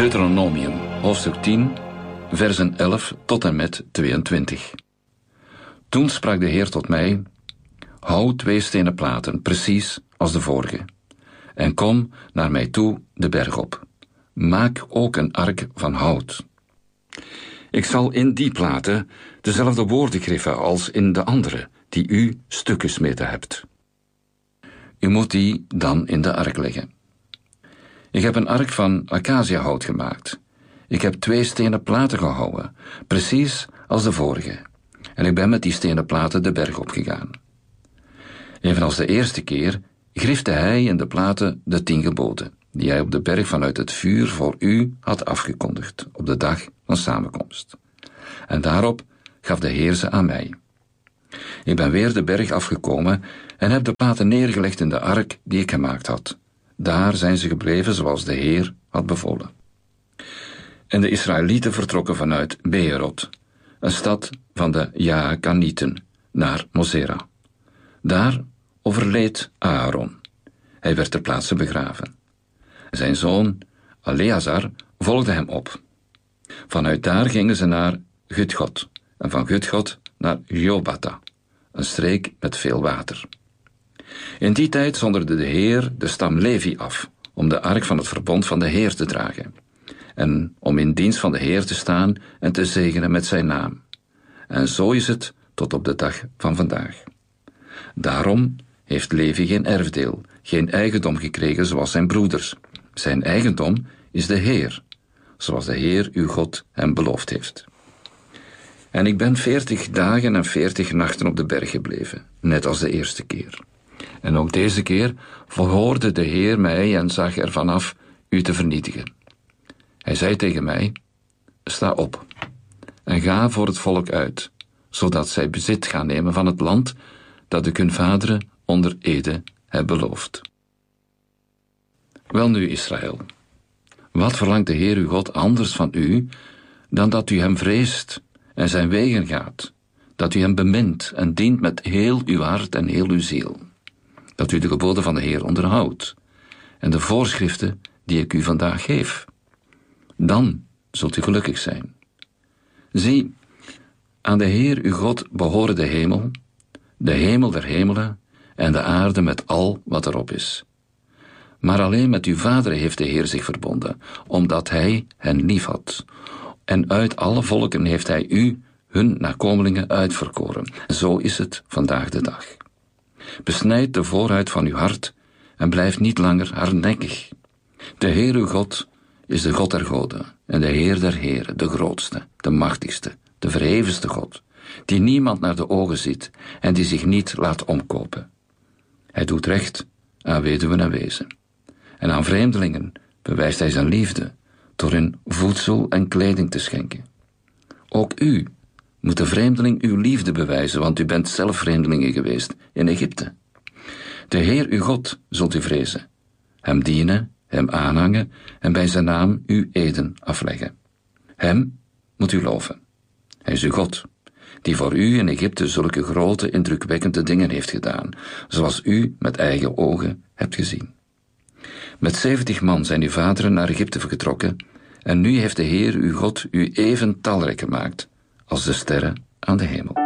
Deuteronomium, hoofdstuk 10, versen 11 tot en met 22. Toen sprak de Heer tot mij: hou 2 stenen platen, precies als de vorige, en kom naar mij toe de berg op. Maak ook een ark van hout. Ik zal in die platen dezelfde woorden griffen als in de andere, die u stuk gesmeten hebt. U moet die dan in de ark leggen. Ik heb een ark van acaciahout gemaakt. Ik heb 2 stenen platen gehouden, precies als de vorige. En ik ben met die stenen platen de berg opgegaan. Evenals de eerste keer grifte hij in de platen de 10 geboden, die hij op de berg vanuit het vuur voor u had afgekondigd, op de dag van samenkomst. En daarop gaf de Heer ze aan mij. Ik ben weer de berg afgekomen en heb de platen neergelegd in de ark die ik gemaakt had. Daar zijn ze gebleven zoals de Heer had bevolen. En de Israëlieten vertrokken vanuit Beerot, een stad van de Jaakanieten, naar Mosera. Daar overleed Aaron. Hij werd ter plaatse begraven. Zijn zoon Eleazar volgde hem op. Vanuit daar gingen ze naar Gudgod en van Gudgod naar Jobata, een streek met veel water. In die tijd zonderde de Heer de stam Levi af om de ark van het verbond van de Heer te dragen en om in dienst van de Heer te staan en te zegenen met zijn naam. En zo is het tot op de dag van vandaag. Daarom heeft Levi geen erfdeel, geen eigendom gekregen zoals zijn broeders. Zijn eigendom is de Heer, zoals de Heer uw God hem beloofd heeft. En ik ben 40 dagen en 40 nachten op de berg gebleven, net als de eerste keer. En ook deze keer verhoorde de Heer mij en zag ervan af u te vernietigen. Hij zei tegen mij: sta op en ga voor het volk uit, zodat zij bezit gaan nemen van het land dat ik hun vaderen onder ede heb beloofd. Welnu, Israël, wat verlangt de Heer uw God anders van u dan dat u hem vreest en zijn wegen gaat, dat u hem bemint en dient met heel uw hart en heel uw ziel, dat u de geboden van de Heer onderhoudt en de voorschriften die ik u vandaag geef. Dan zult u gelukkig zijn. Zie, aan de Heer uw God behoren de hemel der hemelen en de aarde met al wat erop is. Maar alleen met uw vaderen heeft de Heer zich verbonden, omdat hij hen lief had. En uit alle volken heeft hij u, hun nakomelingen, uitverkoren. Zo is het vandaag de dag. Besnijd de voorhuid van uw hart en blijf niet langer hardnekkig. De Heer uw God is de God der goden en de Heer der heren, de grootste, de machtigste, de verhevenste God, die niemand naar de ogen ziet en die zich niet laat omkopen. Hij doet recht aan weduwen en wezen. En aan vreemdelingen bewijst hij zijn liefde door hun voedsel en kleding te schenken. Ook u moet de vreemdeling uw liefde bewijzen, want u bent zelf vreemdelingen geweest in Egypte. De Heer uw God zult u vrezen, hem dienen, hem aanhangen en bij zijn naam uw eden afleggen. Hem moet u loven. Hij is uw God, die voor u in Egypte zulke grote, indrukwekkende dingen heeft gedaan, zoals u met eigen ogen hebt gezien. Met 70 man zijn uw vaderen naar Egypte getrokken, en nu heeft de Heer uw God u even talrijk gemaakt als de sterren aan de hemel.